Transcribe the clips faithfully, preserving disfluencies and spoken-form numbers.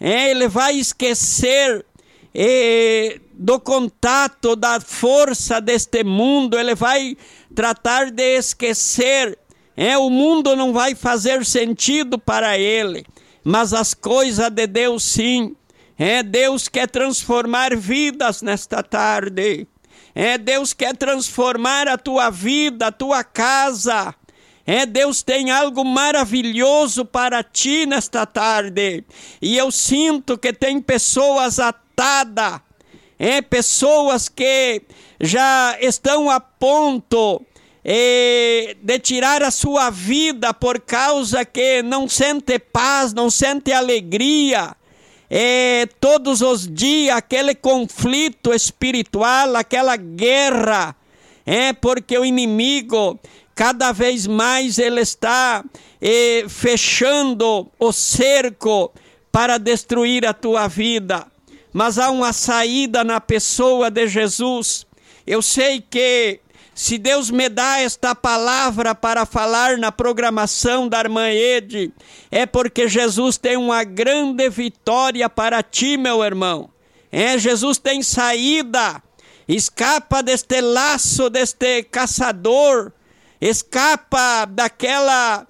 É, ele vai esquecer é, do contato, da força deste mundo. Ele vai tratar de esquecer. É, o mundo não vai fazer sentido para ele, mas as coisas de Deus sim. É, Deus quer transformar vidas nesta tarde. É, Deus quer transformar a tua vida, a tua casa. É, Deus tem algo maravilhoso para ti nesta tarde. E eu sinto que tem pessoas atadas. É, pessoas que já estão a ponto é, de tirar a sua vida por causa que não sente paz, não sente alegria. É, todos os dias aquele conflito espiritual, aquela guerra, é porque o inimigo cada vez mais ele está é, fechando o cerco para destruir a tua vida. Mas há uma saída na pessoa de Jesus. Eu sei que se Deus me dá esta palavra para falar na programação da irmã Ede, é porque Jesus tem uma grande vitória para ti, meu irmão. É, Jesus tem saída. Escapa deste laço, deste caçador. Escapa daquela,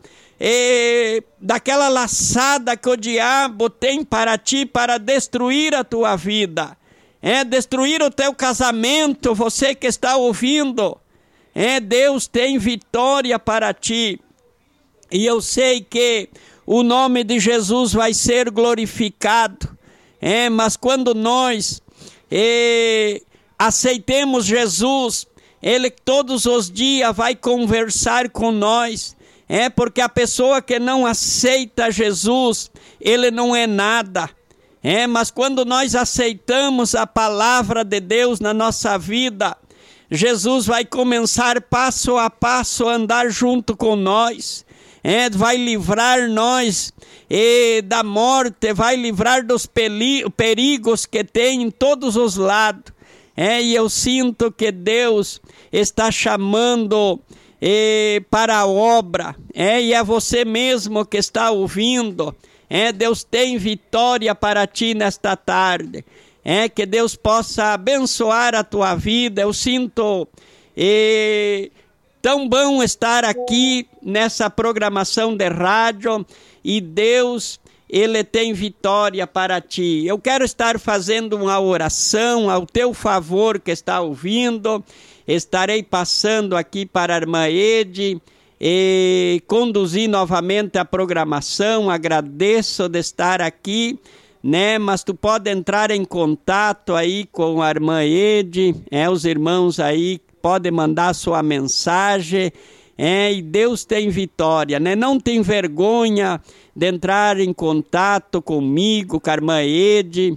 eh, daquela laçada que o diabo tem para ti, para destruir a tua vida. É, destruir o teu casamento, você que está ouvindo. É, Deus tem vitória para ti. E eu sei que o nome de Jesus vai ser glorificado. É, mas quando nós é, aceitemos Jesus, Ele todos os dias vai conversar com nós. É, porque a pessoa que não aceita Jesus, ele não é nada. É, mas quando nós aceitamos a palavra de Deus na nossa vida, Jesus vai começar passo a passo a andar junto com nós. É, vai livrar nós é, da morte, vai livrar dos perigos que tem em todos os lados. É, e eu sinto que Deus está chamando é, para a obra. É, e é você mesmo que está ouvindo. É, Deus tem vitória para ti nesta tarde. É, que Deus possa abençoar a tua vida. Eu sinto é, tão bom estar aqui nessa programação de rádio. E Deus, Ele tem vitória para ti. Eu quero estar fazendo uma oração ao teu favor que está ouvindo. Estarei passando aqui para a irmã Ede e conduzir novamente a programação. Agradeço de estar aqui, né? Mas tu pode entrar em contato aí com a irmã Ede, é, os irmãos aí podem mandar sua mensagem. É, e Deus tem vitória, né? Não tem vergonha de entrar em contato comigo, com a irmã Ede,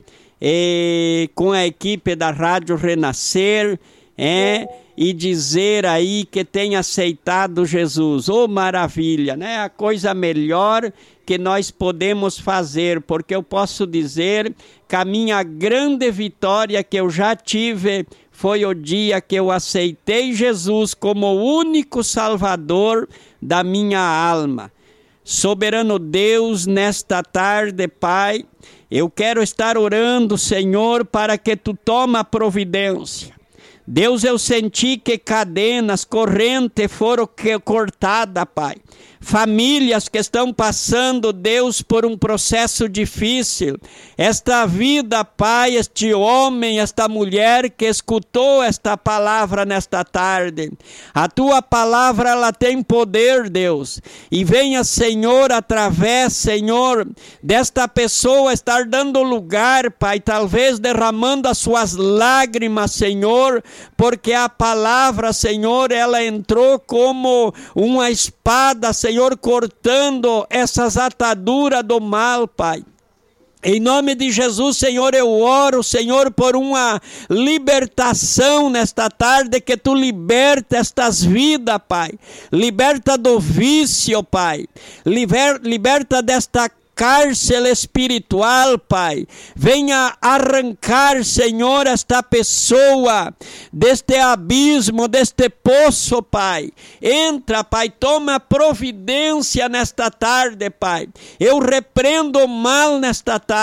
é, com a equipe da Rádio Renascer, é, e dizer aí que tem aceitado Jesus. Oh, maravilha, né? A coisa melhor que nós podemos fazer, porque eu posso dizer que a minha grande vitória que eu já tive foi o dia que eu aceitei Jesus como o único Salvador da minha alma. Soberano Deus, nesta tarde, Pai, eu quero estar orando, Senhor, para que Tu toma providência. Deus, eu senti que cadenas, correntes foram cortadas, Pai. Famílias que estão passando, Deus, por um processo difícil. Esta vida, Pai, este homem, esta mulher que escutou esta palavra nesta tarde. A Tua palavra, ela tem poder, Deus. E venha, Senhor, através, Senhor, desta pessoa estar dando lugar, Pai, talvez derramando as suas lágrimas, Senhor, porque a palavra, Senhor, ela entrou como uma espada, Senhor, cortando essas ataduras do mal, Pai. Em nome de Jesus, Senhor, eu oro, Senhor, por uma libertação nesta tarde, que Tu liberta estas vidas, Pai. Liberta do vício, Pai. Liber, liberta desta cárcel espiritual, Pai. Venha arrancar, Senhor, esta pessoa deste abismo, deste poço, Pai. Entra, Pai, toma providência nesta tarde, Pai. Eu repreendo o mal nesta tarde.